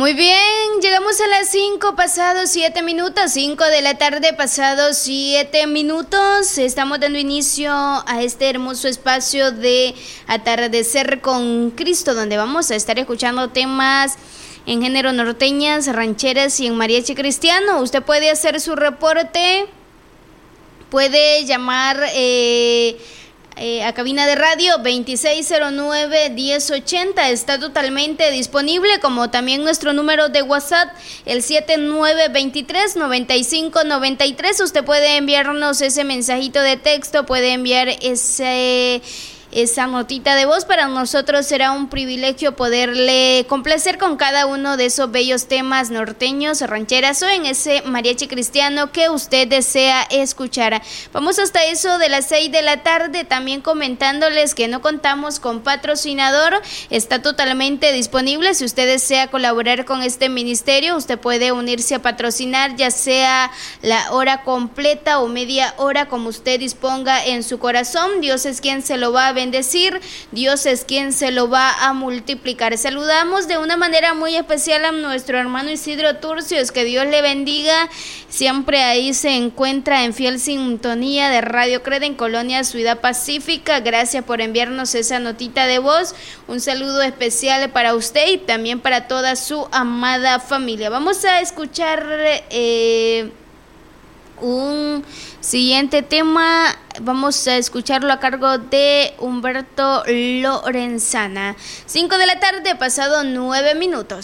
Muy bien, llegamos a las 5 pasados 7 minutos, 5 de la tarde pasados 7 minutos. Estamos dando inicio a este hermoso espacio de Atardecer con Cristo, donde vamos a estar escuchando temas en género norteñas, rancheras y en mariachi cristiano. Usted puede hacer su reporte, puede llamar a cabina de radio 2609-1080, está totalmente disponible, como también nuestro número de WhatsApp, el 7923-9593. Usted puede enviarnos ese mensajito de texto, puede enviar esa notita de voz. Para nosotros será un privilegio poderle complacer con cada uno de esos bellos temas norteños, rancheras o en ese mariachi cristiano que usted desea escuchar. Vamos hasta eso de las 6 de la tarde, también comentándoles que no contamos con patrocinador, está totalmente disponible. Si usted desea colaborar con este ministerio, usted puede unirse a patrocinar, ya sea la hora completa o media hora, como usted disponga en su corazón. Dios es quien se lo va a bendecir, Dios es quien se lo va a multiplicar. Saludamos de una manera muy especial a nuestro hermano Isidro Turcios, que Dios le bendiga, siempre ahí se encuentra en fiel sintonía de Radio Cred en Colonia Ciudad Pacífica. Gracias por enviarnos esa notita de voz, un saludo especial para usted y también para toda su amada familia. Vamos a escuchar un siguiente tema, vamos a escucharlo a cargo de Humberto Lorenzana. 5 de la tarde pasado 9 minutos.